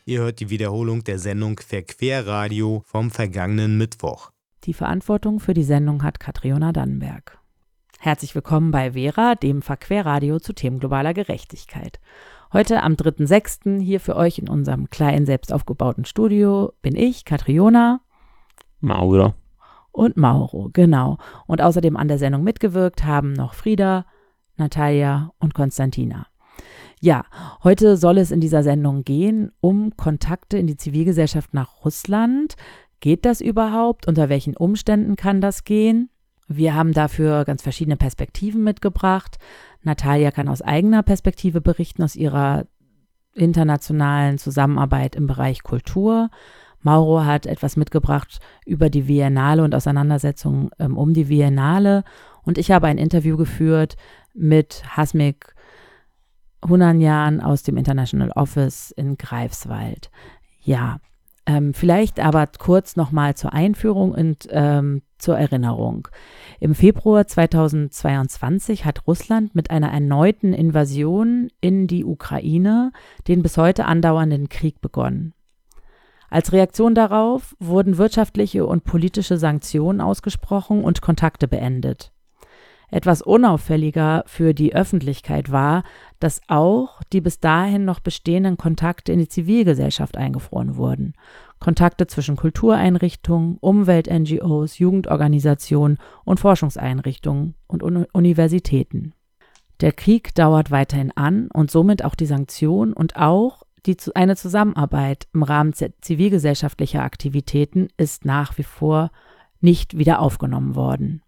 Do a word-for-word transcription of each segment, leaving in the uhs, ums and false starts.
Ihr hört die Wiederholung der Sendung Verquerradio vom vergangenen Mittwoch. Die Verantwortung für die Sendung hat Katriona Dannenberg. Herzlich willkommen bei Vera, dem Verquerradio zu Themen globaler Gerechtigkeit. Heute am dritten sechsten hier für euch in unserem kleinen, selbst aufgebauten Studio bin ich, Katriona. Mauro. Und Mauro, genau. Und außerdem an der Sendung mitgewirkt haben noch Frieda, Natalia und Konstantina. Ja, heute soll es in dieser Sendung gehen um Kontakte in die Zivilgesellschaft nach Russland. Geht das überhaupt? Unter welchen Umständen kann das gehen? Wir haben dafür ganz verschiedene Perspektiven mitgebracht. Natalia kann aus eigener Perspektive berichten, aus ihrer internationalen Zusammenarbeit im Bereich Kultur. Mauro hat etwas mitgebracht über die Viennale und Auseinandersetzungen ähm, um die Viennale. Und ich habe ein Interview geführt mit Hasmik Hunanyan aus dem International Office in Greifswald. Ja, ähm, vielleicht aber kurz nochmal zur Einführung und ähm, zur Erinnerung. Im Februar zweitausendzweiundzwanzig hat Russland mit einer erneuten Invasion in die Ukraine den bis heute andauernden Krieg begonnen. Als Reaktion darauf wurden wirtschaftliche und politische Sanktionen ausgesprochen und Kontakte beendet. Etwas unauffälliger für die Öffentlichkeit war, dass auch die bis dahin noch bestehenden Kontakte in die Zivilgesellschaft eingefroren wurden. Kontakte zwischen Kultureinrichtungen, Umwelt-N G Os, Jugendorganisationen und Forschungseinrichtungen und Un- Universitäten. Der Krieg dauert weiterhin an und somit auch die Sanktionen und auch die, eine Zusammenarbeit im Rahmen zivilgesellschaftlicher Aktivitäten ist nach wie vor nicht wieder aufgenommen worden.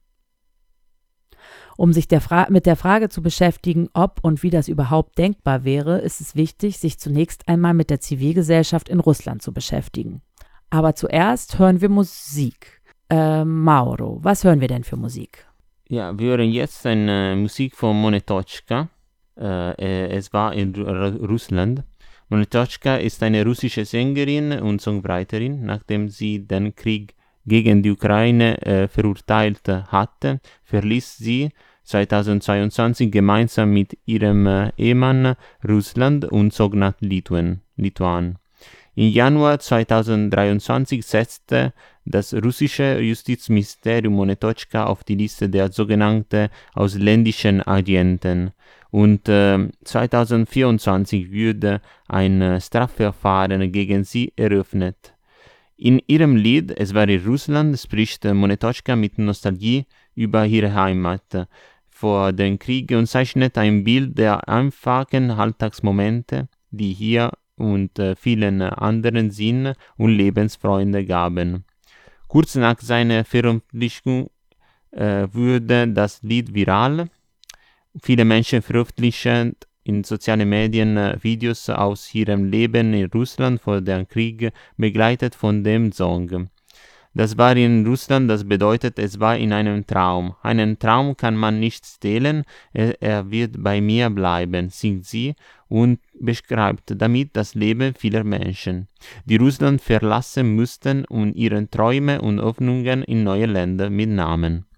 Um sich der Fra- mit der Frage zu beschäftigen, ob und wie das überhaupt denkbar wäre, ist es wichtig, sich zunächst einmal mit der Zivilgesellschaft in Russland zu beschäftigen. Aber zuerst hören wir Musik. Äh, Mauro, was hören wir denn für Musik? Ja, wir hören jetzt eine Musik von Monetochka. Äh, es war in Ru- Russland. Monetochka ist eine russische Sängerin und Songwriterin. Nachdem sie den Krieg gegen die Ukraine äh, verurteilt hatte, verließ sie zweitausendzweiundzwanzig gemeinsam mit ihrem äh, Ehemann Russland und zog nach Litauen. Litauen. Im Januar zweitausenddreiundzwanzig setzte das russische Justizministerium Monetochka auf die Liste der sogenannten ausländischen Agenten und äh, zweitausendvierundzwanzig wurde ein äh, Strafverfahren gegen sie eröffnet. In ihrem Lied »Es war in Russland« spricht Monetochka mit Nostalgie über ihre Heimat vor dem Krieg und zeichnet ein Bild der einfachen Alltagsmomente, die hier und äh, vielen anderen Sinn und Lebensfreude gaben. Kurz nach seiner Veröffentlichung äh, wurde das Lied viral. Viele Menschen veröffentlichen in sozialen Medien äh, Videos aus ihrem Leben in Russland vor dem Krieg, begleitet von dem Song. Das war in Russland, das bedeutet, es war in einem Traum. Einen Traum kann man nicht stehlen, er, er wird bei mir bleiben, singt sie und beschreibt damit das Leben vieler Menschen, die Russland verlassen mussten und ihre Träume und Hoffnungen in neue Länder mitnahmen.